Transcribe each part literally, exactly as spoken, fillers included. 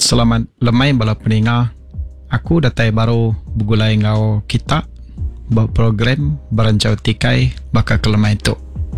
Selamat lemai bala pendengar. Aku datai baru bergulai ngau kita berprogram berancau tikai bakal kelemai tu.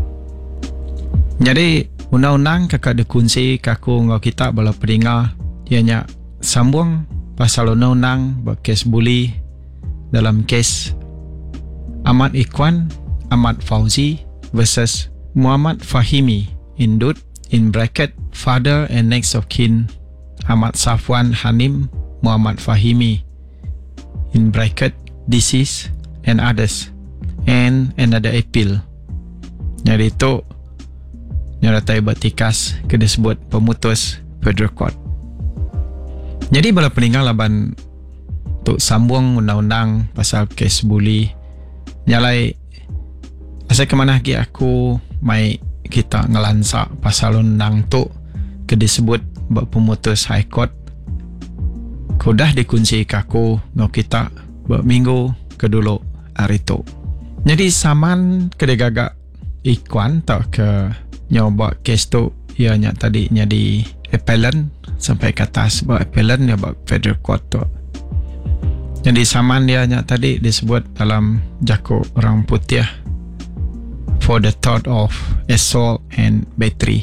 Jadi undang-undang kakak dikunci kaku ngau kita bala pendengar ianya sambung pasal undang-undang berkes buli dalam kes Ahmad Ikhwan Ahmad Fauzi versus Muhammad Fahimi Indut in bracket father and next of kin Ahmad Safwan Hanim Muhammad Fahimi in bracket deceased and others and another appeal. Jadi itu nyaratai bertikas ke disebut pemutus Federal Court. Jadi bala peninggal laban untuk sambung undang-undang pasal kes buli nyalai asal kemana lagi aku mai kita ngelansak pasal undang tu ke disebut berpemutus High Court kudah dikunci kaku no kita berminggu kedulu hari tu. Jadi saman kedegagak Ikhwan tak ke nyoba kes tu ianya tadi nya di appellant sampai ke atas buat appellant ya buat Federal Court tu. Jadi saman dia nya tadi disebut dalam jakuk orang putih for the thought of assault and battery.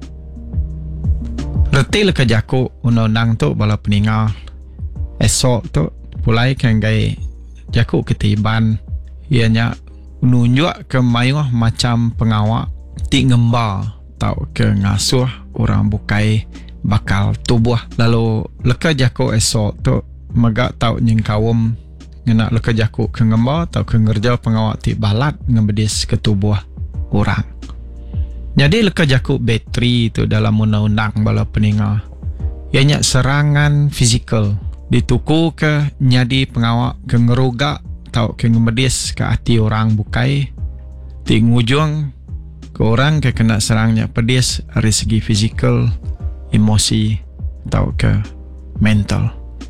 Reti leka jakuk undang-undang tu bala peninggal assault tu pulai kan gay jakuk ketiban ianya menunjuk ke mayuh macam pengawak ti ngembar tau ke ngasuh orang bukai bakal tubuh. Lalu leka jakuk assault tu magak tau nyeng kawum ngena leka jakuk ke ngembar tau ke ngerja pengawak ti balat ngebedis ke tubuh orang. Jadi leka jakuk bateri tu dalam undang-undang bala peninggal ianya serangan fizikal dituku ke nyadi pengawak ke ngerugak tau ke ngebedis ke hati orang bukai ti ngujung ke orang ke kena serangnya pedis dari segi fizikal, emosi atau ke mental.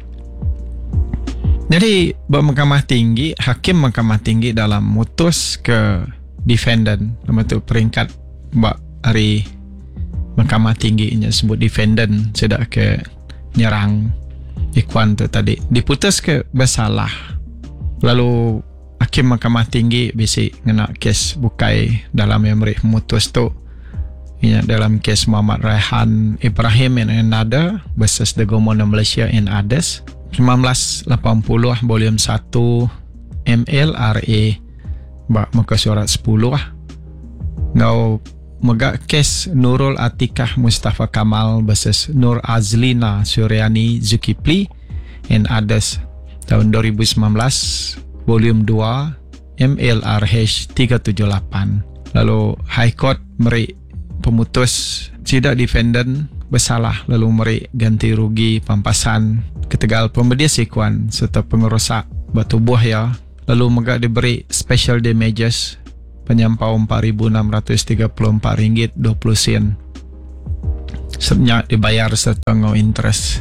Jadi Mahkamah Tinggi, Hakim Mahkamah Tinggi dalam mutus ke defendant, nama tu peringkat bak hari Mahkamah Tinggi nya sebut defendant sedak ke nyerang Ikhwan tu tadi diputus ke bersalah. Lalu Hakim Mahkamah Tinggi bisik ngena kes bukai dalam yang mereka memutus tu ianya dalam kes Muhammad Raihan Ibrahim and another versus the Government of Malaysia and others sembilan belas lapan puluh volume satu M L R A bak muka surat sepuluh ngau megak kes Nurul Atikah Mustafa Kamal versus Nur Azlina Suryani Zulkifli and others tahun dua ribu sembilan belas volume dua M L R H tiga tujuh lapan. Lalu High Court meri pemutus tidak defendant bersalah lalu meri ganti rugi pampasan ketegal pembedis Ikhwan serta pengerosak batubuh ya. Lalu megak diberi special damages penyampau empat ribu enam ratus tiga puluh empat ringgit dua puluh sen sebenyak dibayar serta ngau interest.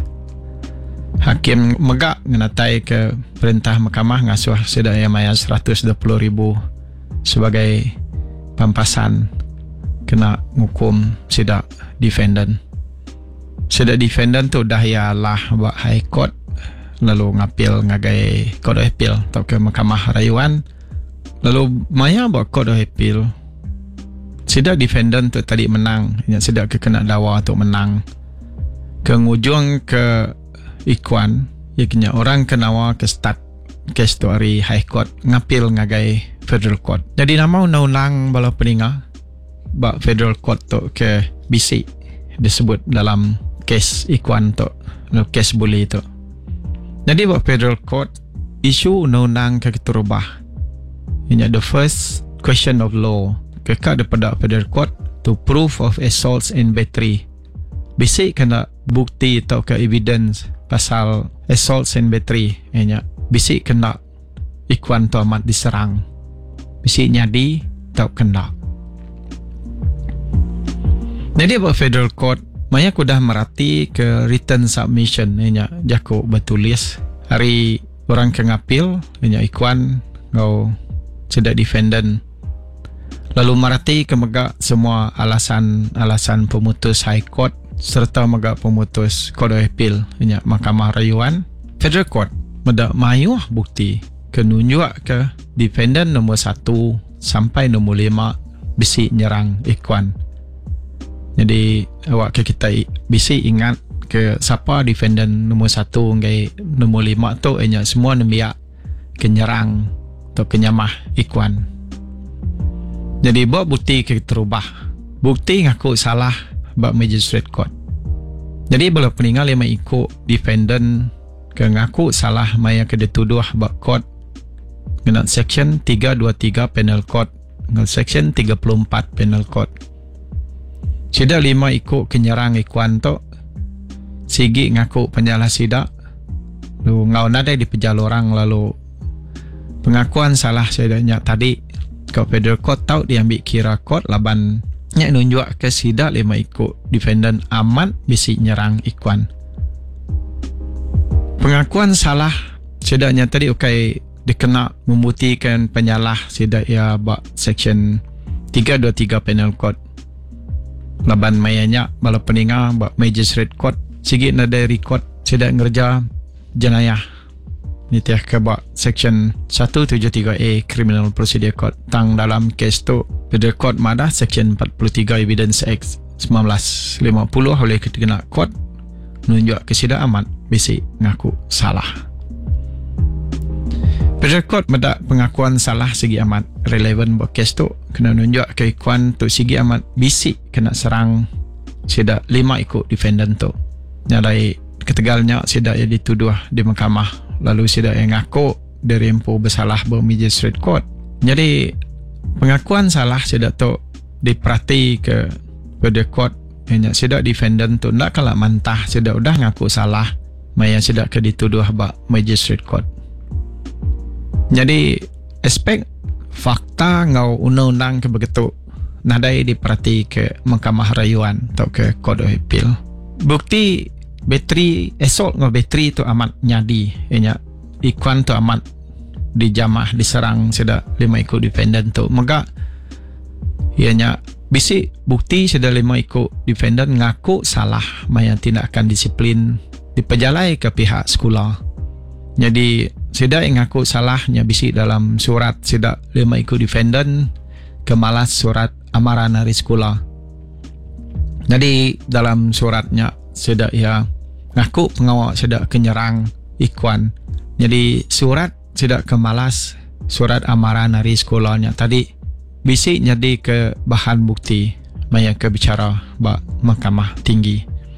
Hakim megak ngenatai ke perintah mahkamah ngasuh sedaya maya seratus dua puluh ribu sebagai pampasan kena hukum sidak defendant. Sidak defendant tu dah ialah buat High Court lalu ngapil ngagai Court of Appeal atau ke Mahkamah Rayuan lalu maya buat Court of Appeal. Sidak defendant tu tadi menang, sidak ke kena dawa tu menang. Ke ngujung ke Ikhwan ianya orang kenawa ke start kes tu hari High Court ngapil ngagai Federal Court. Jadi nama undang-undang bala peninggal bak Federal Court tu ke bisik disebut dalam kes Ikhwan tu, kes buli tu. Jadi bak Federal Court isu undang-undang ke terubah ianya the first question of law kekak daripada Federal Court to proof of assaults and battery. Bisik kena bukti atau ke evidence pasal assaults and battery ianya bisik kena Ikhwan tu amat diserang. Bisik nyadi atau kena. Jadi buat Federal Court maya aku dah merati ke written submission ianya jaku bertulis hari orang ke ngapil ianya Ikhwan ngau sedak defendant lalu merati ke megak semua alasan-alasan pemutus High Court serta maga pemutus Court of Appeal inya Mahkamah Rayuan Federal Court meda mayuh bukti ke nunjuk ke defendant nombor satu sampai nombor lima bisi nyerang Ikhwan. Jadi awak ke kita bisi ingat ke siapa defendant nombor satu ngai nombor lima tu inya semua nembiak ke nyerang atau ke nyamah Ikhwan. Jadi buat bukti ke terubah. Bukti ngaku salah bak magistrate court. Jadi bila peninggal yang ikut defendant ke ngaku salah maya ke dituduh bak court dengan section tiga dua tiga penal code dengan section tiga puluh empat penal code. Sida lima ikut kenyerang Ikhwan tu sigi ngaku penyalah sida lu ngau nadai di pejal orang lalu pengakuan salah sidanya tadi ke Federal Court tahu diambil kira court laban nya nunjuk ke sida lima ikut defendant aman bisi nyerang Ikhwan. Pengakuan salah sidanya tadi okay dikena membuktikan penyalah sida ya bak section tiga dua tiga penal code laban mayanya bala peninga bak magistrate court sigi nada record sida ngerja jenayah nitiah ke bak section seratus tujuh puluh tiga A Criminal Procedure Code tang dalam kes tu Federal Court madah section empat puluh tiga Evidence Act seribu sembilan ratus lima puluh oleh ketika court nunjuk ke sida amat bisi ngaku salah. Federal Court meda pengakuan salah segi amat relevan buat kes tu kena nunjuk ke Ikhwan tu segi amat bisi kena serang sida lima ikut defendant tu nyalai ketegalnya sida yang dituduh di mahkamah lalu sida yang ngaku dari empu bersalah buat magistrate court. Jadi pengakuan salah sida tu diperhati ke Federal Court hanya sida defendant tu ndak kalah mantah sida udah ngaku salah maya sida ke dituduh buat magistrate court. Jadi aspek fakta ngau undang-undang ke begitu nadai diperhati ke Mahkamah Rayuan atau ke Court of Appeal. Bukti bateri esok ngau bateri tu amat nyadi inya Ikhwan tu amat dijamah diserang sida lima ikut defendant tu maka ianya bisi bukti sida lima ikut defendant ngaku salah maya tindakan disiplin dipejalai ke pihak sekolah. Jadi sida yang ngaku salahnya bisi dalam surat sida lima ikut defendant kemalas surat amaran dari sekolah. Jadi dalam suratnya sida ya ngaku pengawal sida kenyerang Ikhwan. Jadi surat sida kemalas surat amaran dari sekolahnya tadi bisi jadi ke bahan bukti maya ke bicara ba Mahkamah Tinggi.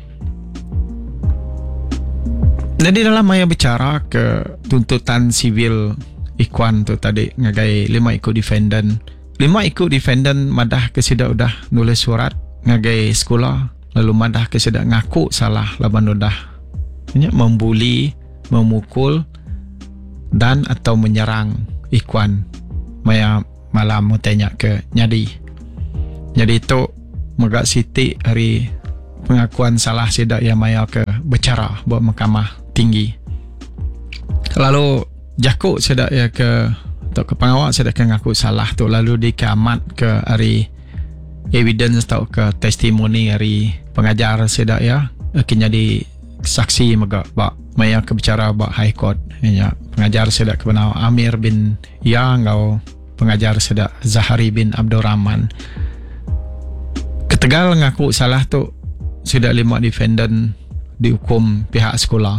Jadi dalam maya bicara ke tuntutan sivil Ikhwan tu tadi ngagai lima ikut defendant. Lima ikut defendant madah ke sida udah nulis surat ngagai sekolah lalu madah ke sida ngaku salah laban udah ini membuli, memukul dan atau menyerang Ikhwan maya malam mau tanya ke nyadi. Jadi itu magak siti hari pengakuan salah sida ya maya ke bicara buat Mahkamah Tinggi. Lalu jaku sida ya ke atau ke pengawal sida ke ngaku salah tu lalu dikamat ke hari evidence atau ke testimoni hari pengajar sida ya akhirnya di saksi magak bak maya ke bicara bak High Court ya pengajar sida ke benau Amir bin Ya ngau pengajar sida Zahari bin Abdurrahman ketegal ngaku salah tu sida lima defendant dihukum pihak sekolah.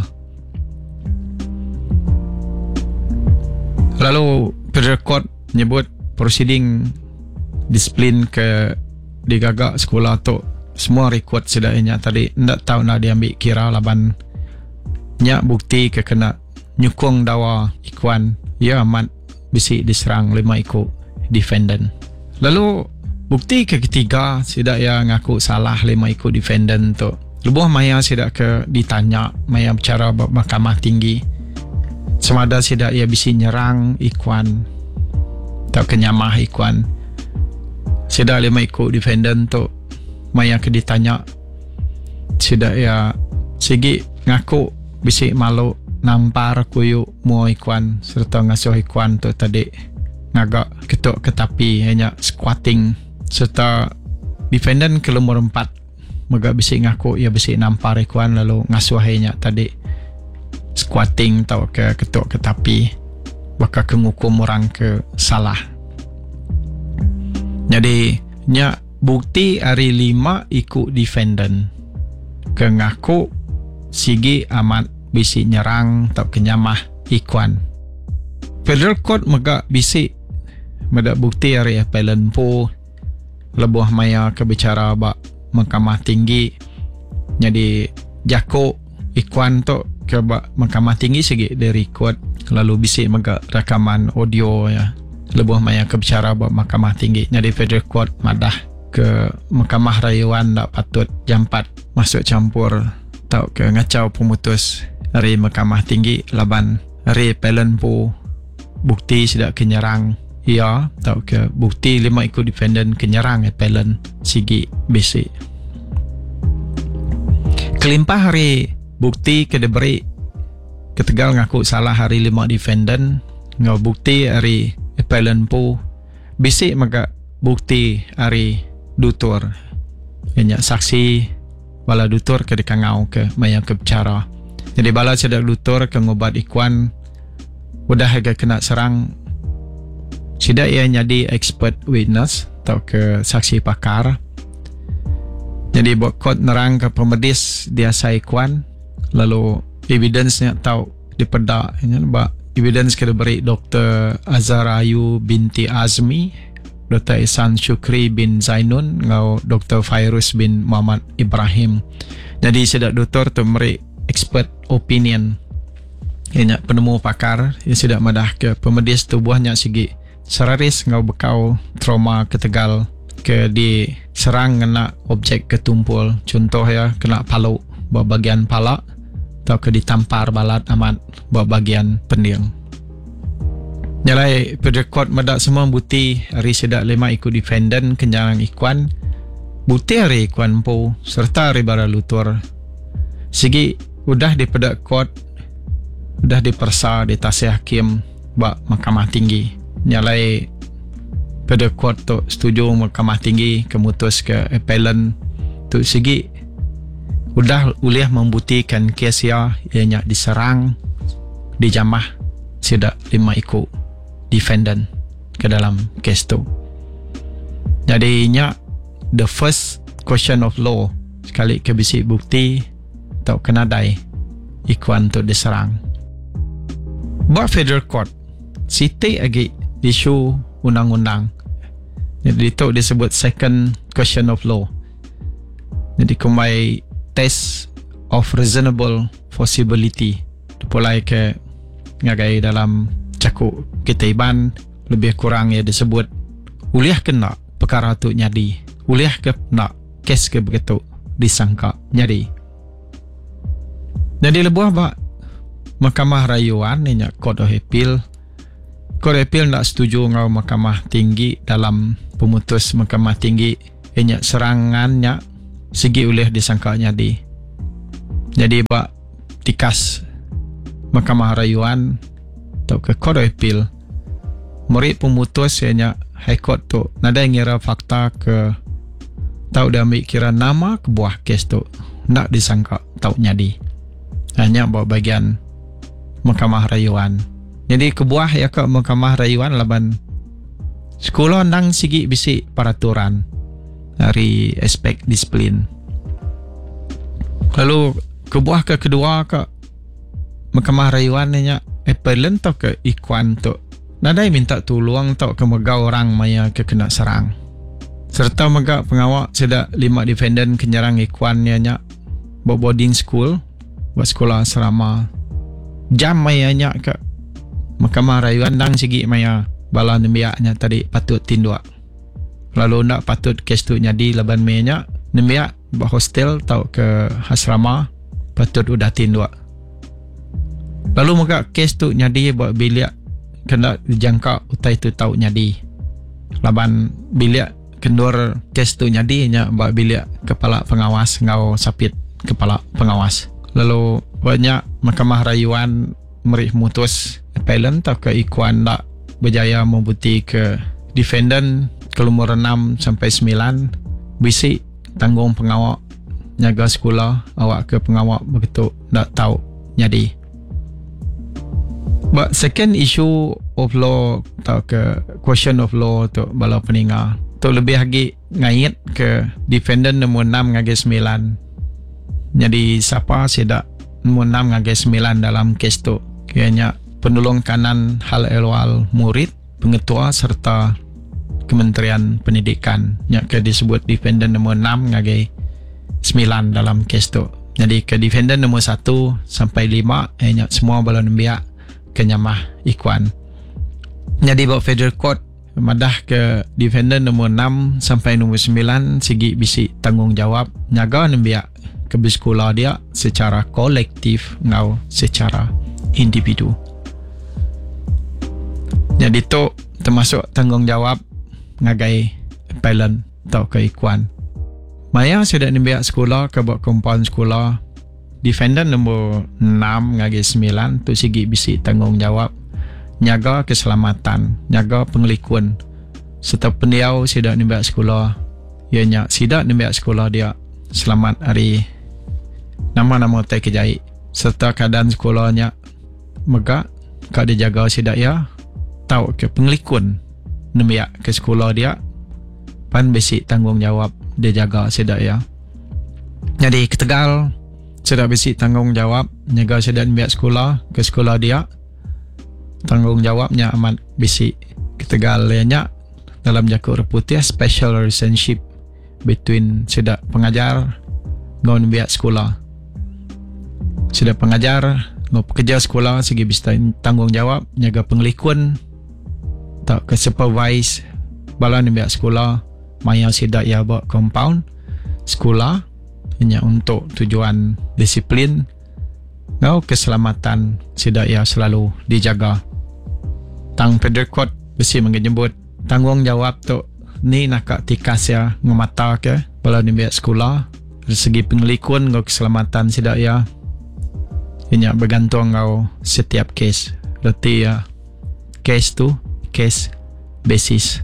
Lalu Federal Court menyebut proceeding disiplin ke digagak sekolah tu semua rekod sedainya tadi ndak tahu nak diambil kira laban nyak bukti ke kena nyukung dawa Ikhwan ya amat bisi diserang lima ikut defendant. Lalu bukti ke ketiga sida ya ngaku salah lima ikut defendant tu lebuh maya sida ke ditanya maya bicara Mahkamah Tinggi semada sida ia bisi nyerang Ikhwan atau kenyamah Ikhwan sida lima ikut defendant tu maya ke ditanya sida ya sigi ngaku bisi malu nampar kuyu mua Ikhwan serta ngasuh Ikhwan tu tadi ngagak ketuk ke tapi hanya squatting serta defendant ke nomor empat magak bisik ngaku ia bisik nampar ikuan lalu ngasuhainya tadi squatting tau ke ketuk ke tapi bakal ke ngukum orang ke salah. Jadi nya bukti hari lima ikut defendant ke ngaku sigi amat bisik nyerang tau kenyamah ikuan. Federal Court magak bisik medak bukti hari appellant po lebuh maya ke bicara bak Mahkamah Tinggi. Jadi jako ikuan tu ke bak Mahkamah Tinggi segi dari record lalu bisik magak rekaman audio ya lebuh maya ke bicara bak Mahkamah Tinggi. Jadi Federal Court madah ke Mahkamah Rayuan tak patut jampat masuk campur tau ke ngacau pemutus hari Mahkamah Tinggi laban hari appellant po bukti sidak kenyerang ia tau ke bukti lima ikut defendant kenyerang appellant sigi basic. Kelimpah hari bukti ke diberi ketegal ngaku salah hari lima defendant ngau bukti hari appellant po basic maka bukti hari dutur banyak saksi bala dutur ke dekangau ke maya ke bicara. Jadi bala sedak dutur ke ngobat ikuan udah agak kena serang sida ia jadi expert witness atau ke saksi pakar. Jadi buat court nerang ke pemedis dia saikuan lalu evidence-nya tahu dipedak ini ba evidence ke diberi Doktor Azhar Ayu binti Azmi, Doktor Ihsan Syukri bin Zainun ngau Doktor Fairuz bin Muhammad Ibrahim. Jadi sida doktor tu memberi expert opinion ia penemu pakar ia sida madah ke pemedis tubuhnya segi seraris ngau bekau trauma ketegal ke di serang kena objek ketumpul contoh ya kena palu bawa bagian pala atau ke ditampar balat amat bawa bagian pending. Nyalai Federal Court medak semua bukti hari sedak lima ikut defendant kenyarang ikuan bukti hari ikuan po serta hari bara lutur segi udah di Federal Court udah dipersa di tasih hakim bak Mahkamah Tinggi. Nyalai Federal Court tu setuju Mahkamah Tinggi kemutus ke appellant tu segi udah uliah membuktikan kes ia ianya diserang dijamah sidak lima ikut defendant ke dalam kes tu. Jadi nya the first question of law sekali ke bisik bukti atau kenadai ikuan tu diserang. Buat Federal Court siti lagi isu undang-undang. Jadi itu disebut second question of law. Jadi kumai test of reasonable possibility. Dipulai ke ngagai dalam cakup ketiban lebih kurang ya disebut uliah kena perkara tu nyadi. Uliah ke nak kes ke begitu disangka nyadi. Jadi lebuah bak Mahkamah Rayuan ni Court of Appeal. Court of Appeal tak setuju ngau Mahkamah Tinggi dalam pemutus Mahkamah Tinggi ianya serangannya segi oleh disangka nyadi. Jadi bak tikas Mahkamah Rayuan atau ke Court of Appeal murid pemutus ianya High Court tu nada ngira fakta ke tau dah ambil kira nama ke buah kes tu nak disangka tau nyadi hanya bawa bagian Mahkamah Rayuan. Jadi kebuah ya ke Mahkamah Rayuan laban sekolah nang sigi bisik peraturan dari aspek disiplin. Lalu kebuah ke kedua ke Mahkamah Rayuan nya appellant tau ke ikuan tu nadai minta tolong tau ke megau orang maya ke kena serang. Serta megak pengawak sedak lima defendant kenyerang ikuan nya bawa boarding school buat sekolah asrama. Jam maya nya ke Mahkamah Rayuan nang sigi maya bala nembiaknya tadi patut tindua. Lalu nak patut kes tu nyadi laban maya nembiak bah hostel tau ke asrama patut udah tindua. Lalu maka kes tu nyadi buat bilik kena dijangka utai tu tau nyadi. Laban bilik kendur kes tu nyadi nya buat bilik kepala pengawas ngau sapit kepala pengawas. Lalu banyak Mahkamah Rayuan merih mutus appellant atau ke ikuan tak berjaya membukti ke defendant ke umur enam sampai sembilan bisik tanggung pengawak nyaga sekolah awak ke pengawak begitu tak tahu jadi. But second issue of law atau ke question of law tu bala peninga tu lebih lagi ngait ke defendant nombor enam ngagi sembilan. Jadi siapa sedak nombor enam ngagi sembilan dalam kes tu? Kayaknya penolong kanan hal ehwal murid, pengetua serta Kementerian Pendidikan yang ke disebut defendant nombor enam ngagi sembilan dalam kes tu. Jadi ke defendant nombor satu sampai lima hanya semua bala nembiak kenyamah Ikhwan. Jadi buat federal court madah ke defendant nombor enam sampai nombor sembilan segi bisi tanggungjawab nyaga nembiak ke sekolah dia secara kolektif ngau secara individu. Jadi tu termasuk tanggungjawab ngagai parent atau ke Ikhwan. Maya sudah nembiak sekolah ke buat compound sekolah. Defendant nombor enam ngagi sembilan tu segi bisi tanggungjawab nyaga keselamatan, nyaga pengelikun serta pendiau sidak nembiak sekolah. Ianya sidak nembiak sekolah dia selamat hari nama-nama tai kejai serta keadaan sekolahnya megak kak dia jaga sidak ya tahu ke pengelikun nembiak ke sekolah dia pan besi tanggungjawab dia jaga sidak ya. Jadi ketegal sudah besi tanggungjawab nyaga sidak nembiak sekolah ke sekolah dia, tanggungjawabnya amat besi ketegal ianya dalam jakuk reputih special relationship between sidak pengajar dengan nembiak sekolah. Sidak pengajar ngau pekerja sekolah segi bisi tanggungjawab nyaga pengelikun tak ke supervise bala nembiak sekolah maya sidak ya buat compound sekolah hanya untuk tujuan disiplin ngau keselamatan sidak ya selalu dijaga. Tang federal court besi menyebut tanggungjawab tu ni nak tikas ya ngemata ke bala nembiak sekolah dari segi pengelikun ngau keselamatan sidak ya hanya bergantung ngau setiap kes. Berarti ya kes tu kes basis.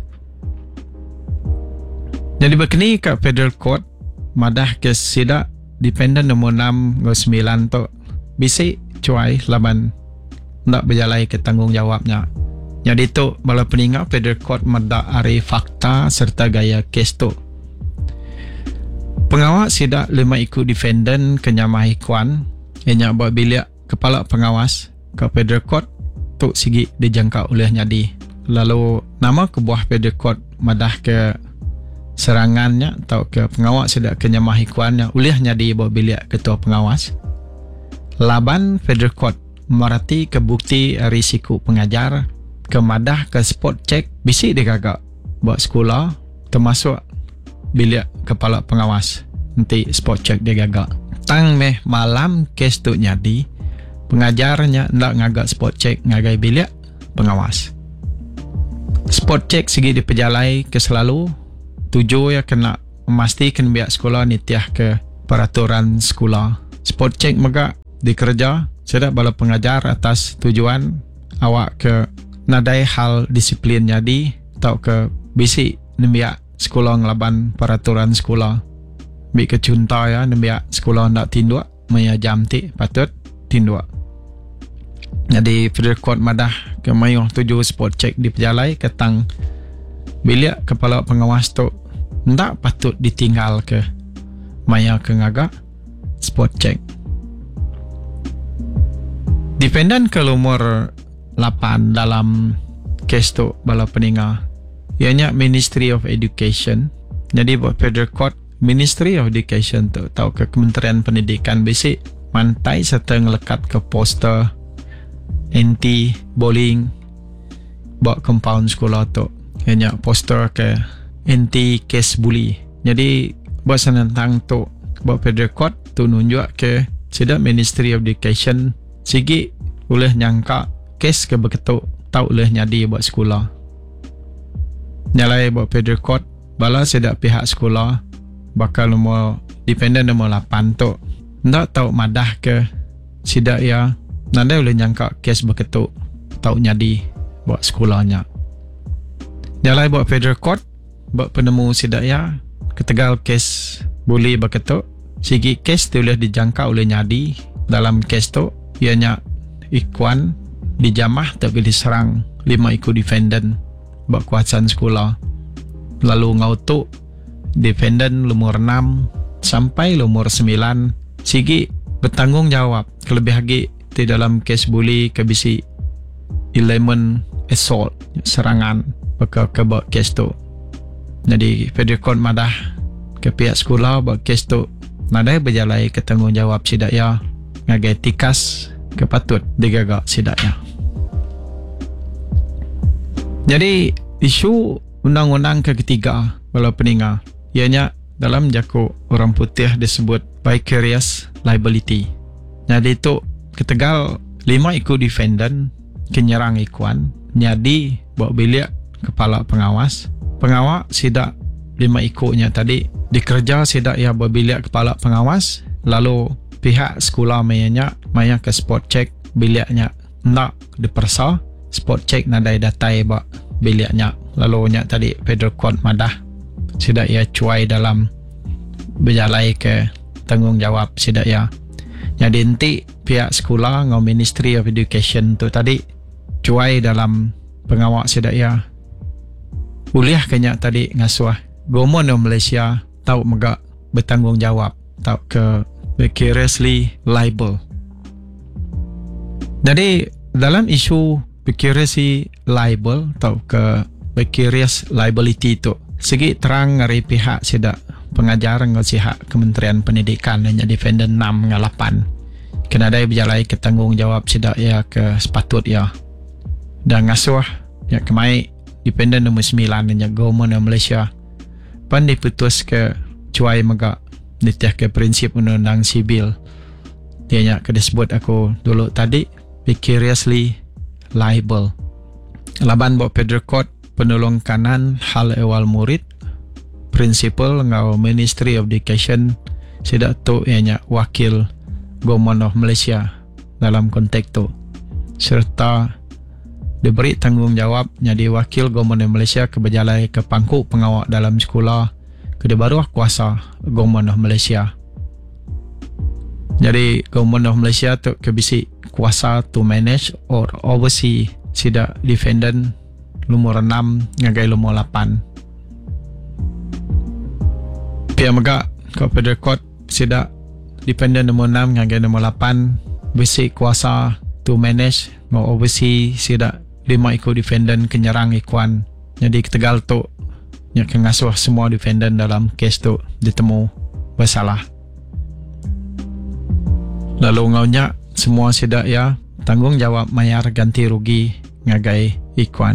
Jadi begini kat federal court madah kes sidak defendant nombor enam ngau sembilan tu bisi cuai laban nak berjalai ke tanggungjawabnya. Jadi tu bala peningat federal court madah ari fakta serta gaya kes tu. Pengawal sidak lima ikut defendant kenyamah Ikhwan ianya buat bilik kepala pengawas ke federal court tu sigi dijangka oleh nyadi. Lalu nama kebuah federal court madah ke serangannya atau ke pengawal sidak kenyamah Ikhwannya oleh nyadi buat bilik ketua pengawas. Laban federal court merati ke bukti risiko pengajar kemadah ke spot check bisi digagak buat sekolah termasuk bilik kepala pengawas nanti spot check digagak. Tang meh malam kes tu nyadi pengajarnya nak ngagak spot check ngagai bilik pengawas. Spot check segi diperjalai ke selalu tujuh ya kena memastikan biak sekolah nitiah ke peraturan sekolah. Spot check megak dikerja sedak bala pengajar atas tujuan awak ke nadai hal disiplin jadi tau ke bisi nembiak sekolah ngelaban peraturan sekolah. Bi ke contoh ya nembiak sekolah nak tinduk maya jam ti patut tinduk. Jadi federal court madah ke mayuh tujuh spot check diperjalai ketang bilik kepala pengawas tu ndak patut ditinggal ke maya ke ngagak spot check. Defendant ke nomor lapan dalam kes tu bala peninga ianya Ministry of Education. Jadi buat federal court Ministry of Education tu tau ke Kementerian Pendidikan basic mantai serta ngelekat ke poster anti bullying buat compound sekolah tu ianya poster ke anti case bully. Jadi buat senentang tu buat federal court tu nunjuk ke sedak Ministry of Education sigi boleh nyangka kes ke beketuk tau boleh nyadi buat sekolah. Nyalai buat federal court bala sedak pihak sekolah bakal nomor defendant nomor lapan tu ndak tau madah ke sedak ya nandai boleh nyangka kes beketuk tau nyadi buat sekolahnya. Nyalai buat federal court buat penemu sedak ya ketegal kes bully beketuk sigi kes tu boleh dijangka oleh nyadi. Dalam kes tu ianya Ikuan dijamah tapi diserang lima ikut defendant buat kuasaan sekolah. Lalu ngau tu defendant lumur enam sampai lumur sembilan sigi bertanggungjawab kelebih lagi di dalam kes bully ke bisi elemen assault serangan baka ke buat kes tu. Jadi Federal Court madah ke pihak sekolah buat kes tu nadai berjalai ke tanggungjawab sidaya ngagai tikas kepatut digagak sidaya. Jadi isu undang-undang ketiga walau peninga ianya dalam jaku orang putih disebut vicarious liability. Jadi itu ketegal lima ikut defendant kenyerang Ikuan nyadi bawa bilik kepala pengawas. Pengawal sidak lima ikutnya tadi dikerja sidak ya bawa bilik kepala pengawas, lalu pihak sekolah mayanya maya ke spot check biliknya nak dipersa spot check nadai datai bak biliknya, lalu nya tadi Federal Court madah sidak ia cuai dalam berjalai ke tanggungjawab sidak ia. Jadi nanti pihak sekolah ngau Ministry of Education tu tadi cuai dalam pengawal sidak ia uliah kenya tadi ngasuh government Malaysia tahu megak bertanggungjawab tahu ke vicariously liable. Jadi dalam isu vicariously liable atau ke vicarious liability itu segi terang dari pihak sidak pengajar ngau pihak Kementerian Pendidikan dan defendant enam dengan lapan kena ada berjalai ke tanggungjawab sidak ya ke sepatut ya dan ngasuh ya kemai defendant nombor sembilan dan government Malaysia pan diputus ke cuai megak ditiah ke prinsip undang-undang sibil dia ke disebut aku dulu tadi vicariously liable. Laban buat Federal Court penolong kanan hal ehwal murid prinsipal ngau Ministry of Education sidak tu ianya wakil Government of Malaysia dalam konteks tu serta diberi tanggungjawab jadi wakil Government of Malaysia ke berjalai ke pangku pengawal dalam sekolah ke baru kuasa Government of Malaysia. Jadi Government of Malaysia tu ke bisi kuasa to manage or oversee sidak defendant lumur enam ngagai lumur lapan. Pihak megak ke Federal Court sidak defendant lumur enam ngagai lumur lapan bisi kuasa to manage ngau oversee sidak lima ikut defendant kenyerang Ikuan. Jadi ketegal tu yang ngasuh semua defendant dalam kes tu ditemu bersalah. Lalu ngaunya semua sidak ya tanggungjawab mayar ganti rugi ngagai Ikuan.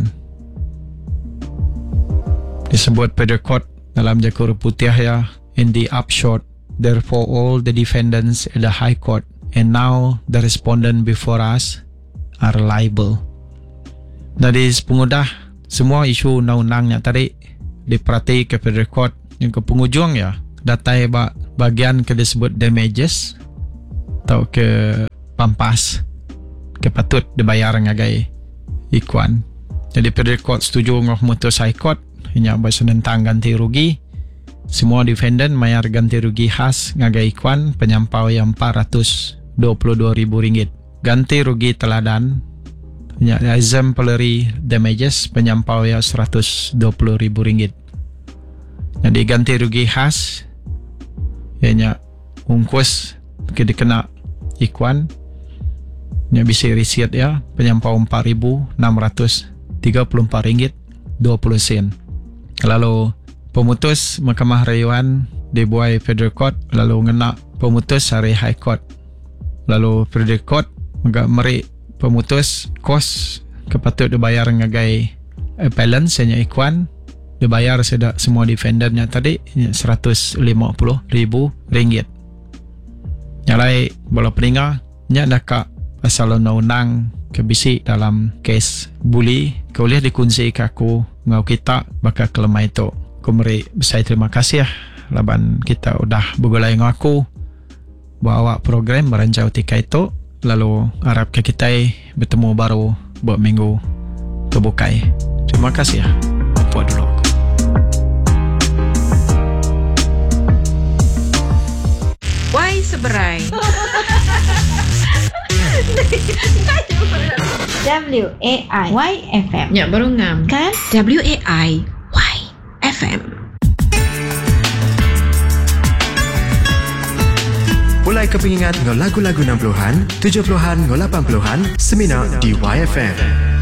Disebut Federal Court dalam jakur putih ya in the upshot therefore all the defendants at the High Court and now the respondent before us are liable. Dari pengudah semua isu undang-undangnya tadi diperhati ke Federal Court yang ke penghujung ya datai ba, bagian ke disebut damages atau ke pampas ke patut dibayar ngagai Ikuan. Jadi Federal Court setuju ngah mutus High Court hanya bersenentang ganti rugi semua defendant mayar ganti rugi khas ngagai Ikuan penyampau yang empat ratus dua puluh dua ribu ringgit. Ganti rugi teladan ya, exemplary damages penyampau ya seratus dua puluh ribu ringgit. Jadi ganti rugi khas ianya ungkus ke dikena Ikuan nya bisa riset ya penyampau empat ribu enam ratus tiga puluh empat ringgit dua puluh sen. Lalu pemutus Mahkamah Rayuan dibuai Federal Court lalu ngena pemutus hari High Court. Lalu Federal Court agak meri pemutus kos kepatut dibayar ngagai appellant senya Ikuan dibayar sedak semua defendantnya tadi seratus lima puluh ribu ringgit. Nyalai bola peninga nya daka pasal undang-undang kebisi dalam kes bully kau boleh dikunci ke aku ngau kita bakal kelemah itu. Aku meri besar terima kasih ya laban kita udah bergulai ngau aku bawa program merancau tika itu lalu harap ke kita bertemu baru buat minggu terbukai. Terima kasih ya. Apa dulu aku. seberai. W A I Y F M. Ya, baru ngam. Kan? W A I Y F M. Mulai kepingingat ngau lagu-lagu enam puluhan, tujuh puluhan, ngau lapan puluhan, semina di Y F M.